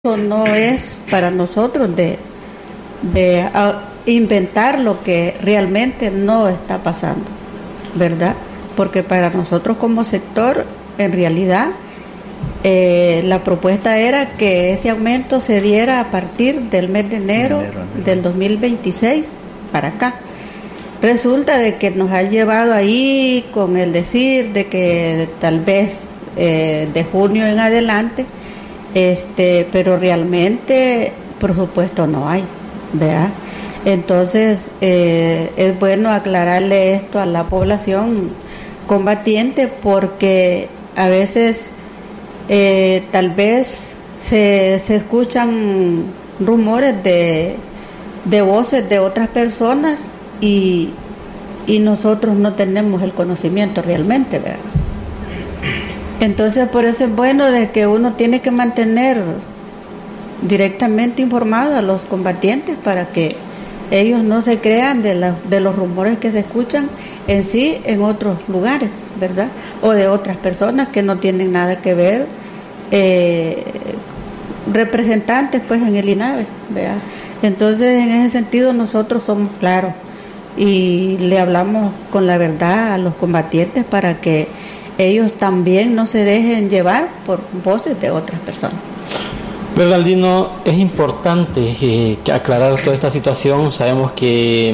no es para nosotros de inventar lo que realmente no está pasando, ¿verdad? Porque para nosotros como sector, en realidad, la propuesta era que ese aumento se diera a partir del mes de enero del 2026 para acá. Resulta de que nos ha llevado ahí con el decir de que tal vez de junio en adelante, pero realmente presupuesto no hay, ¿verdad? Entonces es bueno aclararle esto a la población combatiente, porque a veces tal vez se escuchan rumores de voces de otras personas y nosotros no tenemos el conocimiento realmente, ¿verdad? Entonces por eso es bueno de que uno tiene que mantener directamente informados a los combatientes para que ellos no se crean de los rumores que se escuchan en sí en otros lugares, ¿verdad? O de otras personas que no tienen nada que ver, representantes pues en el INAVE, ¿verdad? Entonces en ese sentido nosotros somos claros y le hablamos con la verdad a los combatientes para que ellos también no se dejen llevar por voces de otras personas. Bernardino, es importante aclarar toda esta situación. Sabemos que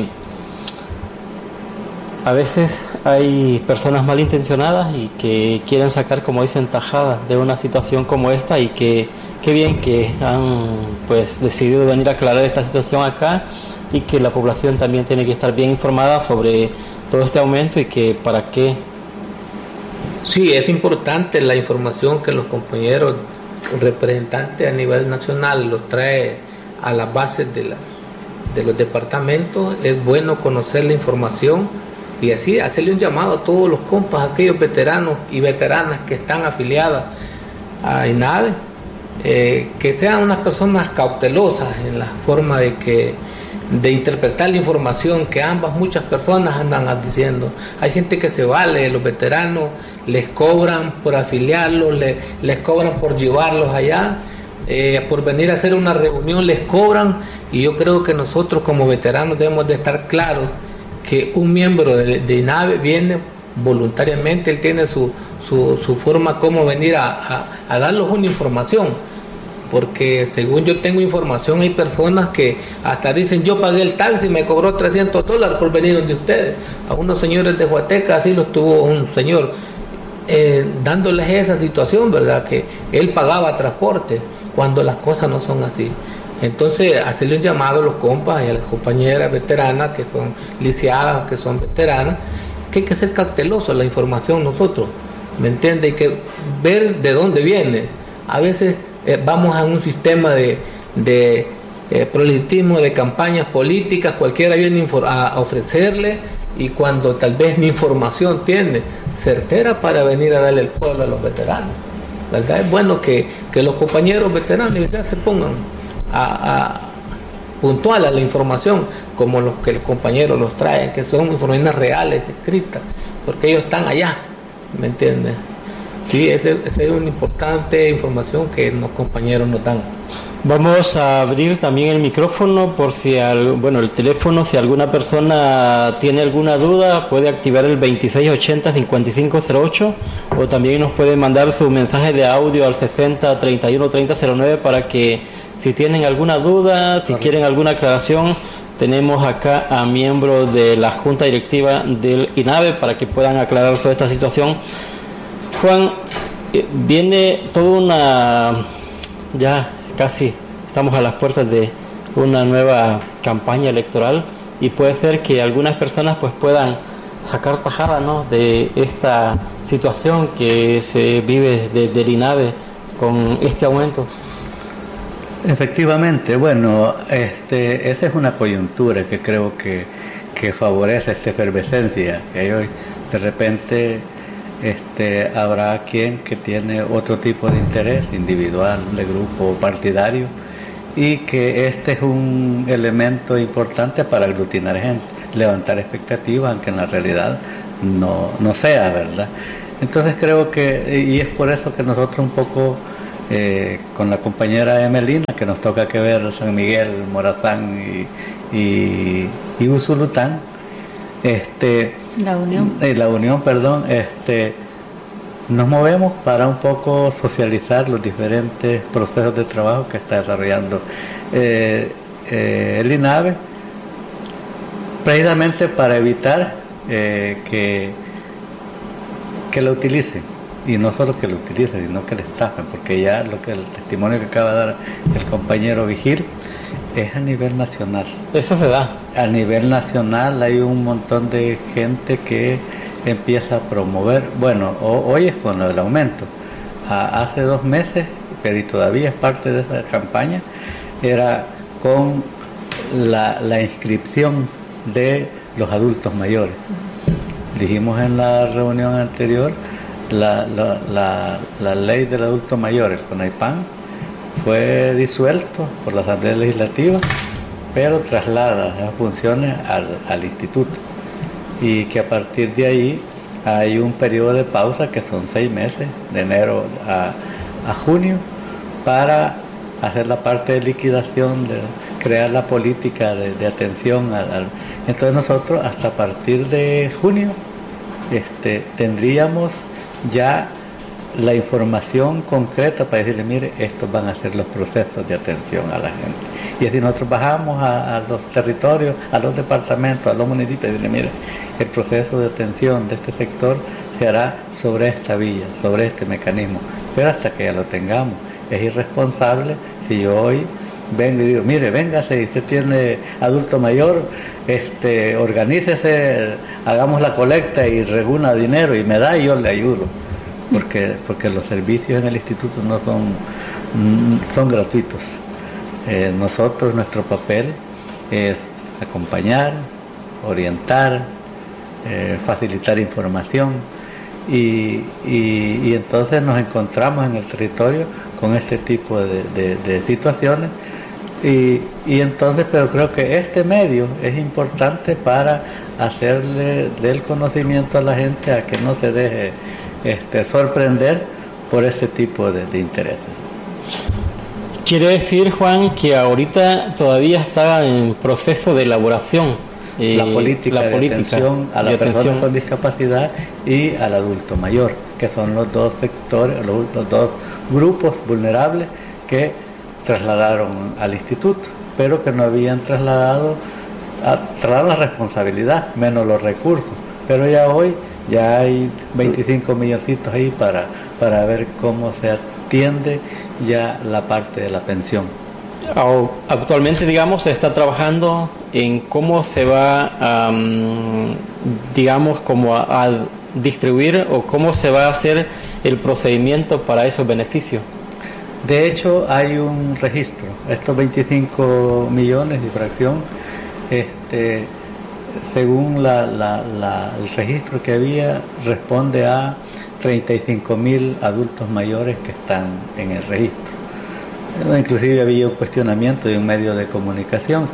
a veces hay personas malintencionadas y que quieren sacar, como dicen, tajadas de una situación como esta, y que qué bien que han pues decidido venir a aclarar esta situación acá, y que la población también tiene que estar bien informada sobre todo este aumento y que para qué. Sí, es importante la información que los compañeros representantes a nivel nacional los trae a las bases de los departamentos. Es bueno conocer la información y así hacerle un llamado a todos los compas, aquellos veteranos y veteranas que están afiliadas a INAVE, que sean unas personas cautelosas en la forma de interpretar la información que muchas personas andan diciendo. Hay gente que se vale, los veteranos les cobran por afiliarlos, les cobran por llevarlos allá, por venir a hacer una reunión les cobran, y yo creo que nosotros como veteranos debemos de estar claros que un miembro de INAVE viene voluntariamente, él tiene su forma como venir a darles una información. Porque según yo tengo información, hay personas que hasta dicen: yo pagué el taxi y me cobró $300 por venir de ustedes. A unos señores de Huateca así los tuvo un señor, dándoles esa situación, ¿verdad? Que él pagaba transporte, cuando las cosas no son así. Entonces, hacerle un llamado a los compas y a las compañeras veteranas que son lisiadas, que son veteranas, que hay que ser cautelosos en la información nosotros, ¿me entiendes? Hay que ver de dónde viene. A veces vamos a un sistema de proselitismo, de campañas políticas, cualquiera viene a ofrecerle, y cuando tal vez ni información tiene certera para venir a darle el pueblo a los veteranos, ¿verdad? Es bueno que los compañeros veteranos ya se pongan puntual a la información, como los que los compañeros los traen, que son informaciones reales, escritas, porque ellos están allá, ¿me entiendes? Sí, esa es una importante información que los compañeros nos dan. Vamos a abrir también el micrófono por el teléfono, si alguna persona tiene alguna duda, puede activar el 2680-5508, o también nos puede mandar su mensaje de audio al 60-31-30-09 para que, si tienen alguna duda, si quieren alguna aclaración, tenemos acá a miembros de la Junta Directiva del INAVE para que puedan aclarar toda esta situación. Juan, viene ya casi estamos a las puertas de una nueva campaña electoral, y puede ser que algunas personas pues puedan sacar tajada, ¿no?, de esta situación que se vive del INAVE con este aumento. Efectivamente, bueno, esa es una coyuntura que creo que favorece esta efervescencia, que hoy de repente habrá quien que tiene otro tipo de interés individual, de grupo partidario, y que este es un elemento importante para aglutinar gente, levantar expectativas, aunque en la realidad no sea, ¿verdad? Entonces creo que, y es por eso que nosotros un poco con la compañera Emelina, que nos toca que ver San Miguel, Morazán y Usulután, la Unión, perdón, nos movemos para un poco socializar los diferentes procesos de trabajo que está desarrollando el INAVE, precisamente para evitar que lo utilicen, y no solo que lo utilicen, sino que le estafen, porque ya el testimonio que acaba de dar el compañero Vigil es a nivel nacional. Eso se da. A nivel nacional hay un montón de gente que empieza a promover, bueno, hoy es con el aumento, hace 2 meses, pero y todavía es parte de esa campaña, era con la inscripción de los adultos mayores. Dijimos en la reunión anterior, la ley del adulto mayor, el CONAIPAN, fue disuelto por la Asamblea Legislativa, pero traslada esas funciones al instituto, y que a partir de ahí hay un periodo de pausa que son 6 meses, de enero a junio, para hacer la parte de liquidación, de crear la política de atención entonces nosotros hasta a partir de junio tendríamos ya la información concreta para decirle, mire, estos van a ser los procesos de atención a la gente. Y así nosotros bajamos a los territorios, a los departamentos, a los municipios, y decirle, mire, el proceso de atención de este sector se hará sobre esta vía, sobre este mecanismo, pero hasta que ya lo tengamos. Es irresponsable si yo hoy vengo y digo, mire, véngase, usted tiene adulto mayor, organícese, hagamos la colecta y reúna dinero y me da y yo le ayudo, porque los servicios en el instituto no son gratuitos. Nosotros, nuestro papel es acompañar, orientar, facilitar información, y entonces nos encontramos en el territorio con este tipo de situaciones, y entonces, pero creo que este medio es importante para hacerle del conocimiento a la gente, a que no se deje sorprender por este tipo de intereses. Quiere decir, Juan, que ahorita todavía está en proceso de elaboración la política de atención a las personas con discapacidad y al adulto mayor, que son los dos sectores, los dos grupos vulnerables que trasladaron al instituto, pero que no habían trasladado la responsabilidad, menos los recursos. Pero ya hoy ya hay 25 milloncitos ahí para ver cómo se atiende ya la parte de la pensión. Actualmente, digamos, se está trabajando en cómo se va a distribuir, o cómo se va a hacer el procedimiento para esos beneficios. De hecho, hay un registro. Estos 25 millones de fracción, según el registro que había, responde a 35.000 adultos mayores que están en el registro. Inclusive había un cuestionamiento de un medio de comunicación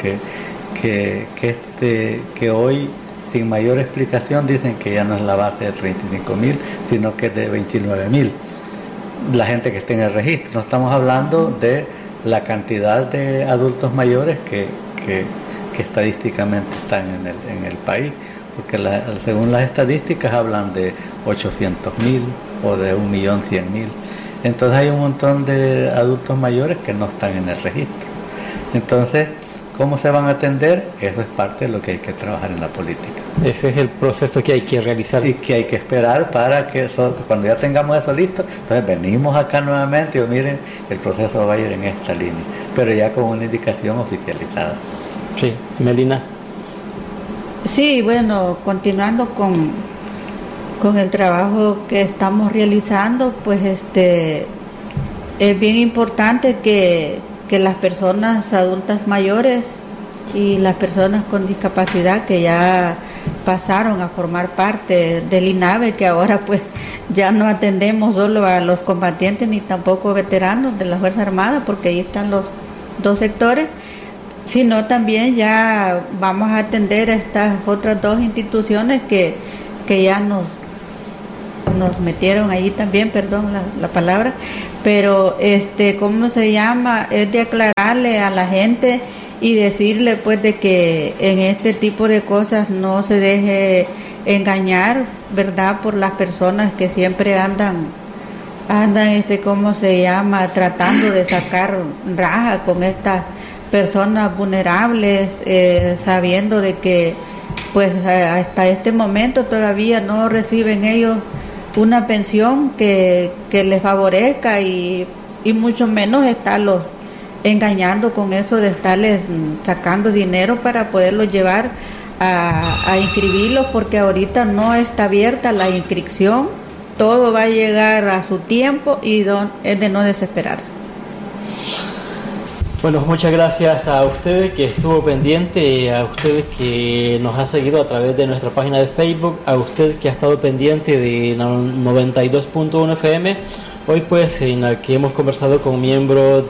que hoy, sin mayor explicación, dicen que ya no es la base de 35.000, sino que es de 29.000. La gente que está en el registro. No estamos hablando de la cantidad de adultos mayores que estadísticamente están en el país, porque según las estadísticas hablan de 800.000 o de 1.100.000. Entonces hay un montón de adultos mayores que no están en el registro. Entonces, ¿cómo se van a atender? Eso es parte de lo que hay que trabajar en la política. Ese es el proceso que hay que realizar. Y que hay que esperar para que cuando ya tengamos eso listo, entonces venimos acá nuevamente y digo, miren, el proceso va a ir en esta línea, pero ya con una indicación oficializada. Sí, Melina. Sí, bueno, continuando con el trabajo que estamos realizando, pues es bien importante que las personas adultas mayores y las personas con discapacidad que ya pasaron a formar parte del INAVE, que ahora pues ya no atendemos solo a los combatientes ni tampoco veteranos de la Fuerza Armada, porque ahí están los dos sectores, sino también ya vamos a atender a estas otras dos instituciones que ya nos metieron ahí también, perdón la palabra, pero ¿cómo se llama? Es de aclararle a la gente y decirle pues de que en este tipo de cosas no se deje engañar, ¿verdad? Por las personas que siempre andan ¿cómo se llama? Tratando de sacar raja con estas personas vulnerables, sabiendo de que pues hasta este momento todavía no reciben ellos una pensión que les favorezca y mucho menos estarlos engañando con eso de estarles sacando dinero para poderlos llevar a inscribirlos, porque ahorita no está abierta la inscripción, todo va a llegar a su tiempo y es de no desesperarse. Bueno, muchas gracias a ustedes que estuvo pendiente, a ustedes que nos ha seguido a través de nuestra página de Facebook, a usted que ha estado pendiente de 92.1 FM. Hoy pues en la que hemos conversado con miembros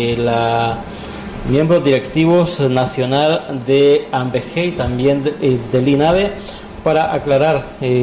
directivos nacional de AMBG y también del INAVE para aclarar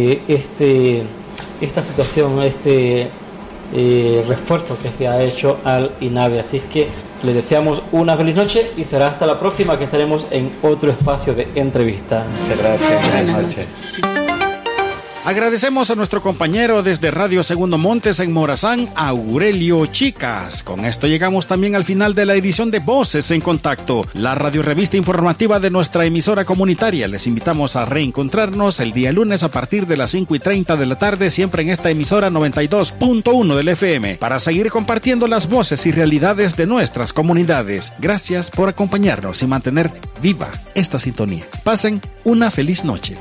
esta situación, refuerzo que se ha hecho al INAVE. Así es que les deseamos una feliz noche y será hasta la próxima que estaremos en otro espacio de entrevista. Muchas gracias. Buenas noches. Agradecemos a nuestro compañero desde Radio Segundo Montes en Morazán, Aurelio Chicas. Con esto llegamos también al final de la edición de Voces en Contacto, la radiorevista informativa de nuestra emisora comunitaria. Les invitamos a reencontrarnos el día lunes a partir de las 5:30 de la tarde, siempre en esta emisora 92.1 del FM, para seguir compartiendo las voces y realidades de nuestras comunidades. Gracias por acompañarnos y mantener viva esta sintonía. Pasen una feliz noche.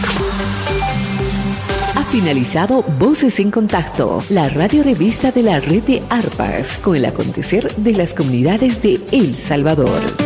Ha finalizado Voces en Contacto, la radiorevista de la red de ARPAS, con el acontecer de las comunidades de El Salvador.